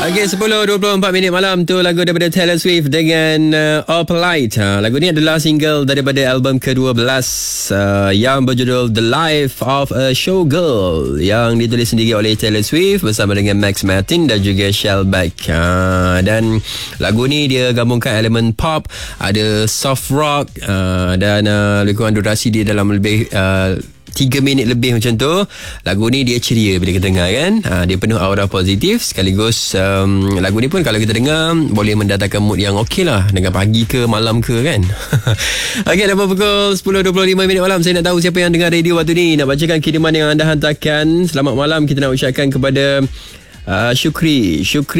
Okey, 10.24 minit malam tu lagu daripada Taylor Swift dengan All Polite. Lagu ni adalah single daripada album ke-12 yang berjudul The Life of a Showgirl, yang ditulis sendiri oleh Taylor Swift bersama dengan Max Martin dan juga Shellback. Dan lagu ni dia gabungkan elemen pop, ada soft rock, dan lebih kurang durasi dia dalam lebih 3 minit lebih macam tu. Lagu ni dia ceria bila kita dengar kan. Dia penuh aura positif. Sekaligus lagu ni pun kalau kita dengar boleh mendatangkan mood yang okey lah, dengan pagi ke malam ke kan. Okey, dah pukul 10.25 minit malam. Saya nak tahu siapa yang dengar radio waktu ni. Nak bacakan kiriman yang anda hantarkan. Selamat malam kita nak ucapkan kepada Syukri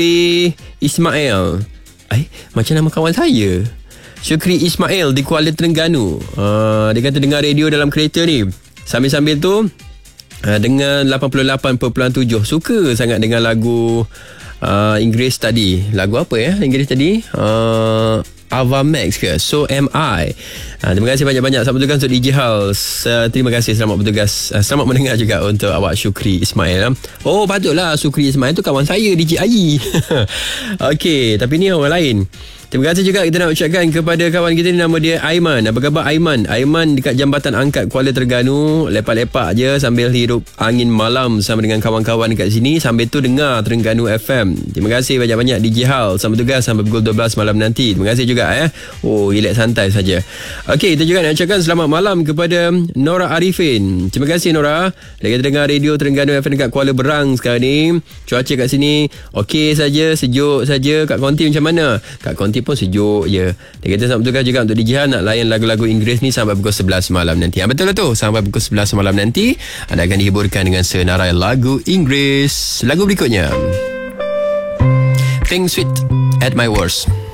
Ismail. Macam nama kawan saya, Syukri Ismail di Kuala Terengganu. Dia kata dengar radio dalam kereta ni, sambil-sambil tu dengan 88.7. Suka sangat dengan lagu Inggeris tadi. Lagu apa ya Inggeris tadi? Ava Max ke? So Am I. Terima kasih banyak-banyak. Selamat bertugas untuk DJ House. Terima kasih, selamat bertugas. Selamat mendengar juga untuk awak Syukri Ismail. Oh, patutlah Syukri Ismail tu kawan saya, DJ Ayi. Okey, tapi ni orang lain. Terima kasih juga kita nak ucapkan kepada kawan kita ni, nama dia Aiman. Apa khabar Aiman? Aiman dekat Jambatan Angkat Kuala Terengganu, lepak-lepak je sambil hirup angin malam sama dengan kawan-kawan dekat sini, sambil tu dengar Terengganu FM. Terima kasih banyak-banyak DJ Hal. Selamat tugas sampai pukul 12 malam nanti. Terima kasih juga Oh, relax santai saja. Okey, kita juga nak ucapkan selamat malam kepada Nora Arifin. Terima kasih Nora. Dia kata dengar radio Terengganu FM dekat Kuala Berang sekarang ni. Cuaca kat sini okey saja, sejuk saja. Kat Konti macam mana? Kat Konti pun sejuk je. Dia kata selamat bertugas juga untuk DJ Han nak layan lagu-lagu Inggeris ni sampai pukul 11 malam nanti. Betul lah tu, sampai pukul 11 malam nanti anda akan dihiburkan dengan senarai lagu Inggeris. Lagu berikutnya, Pink Sweet at My Worst.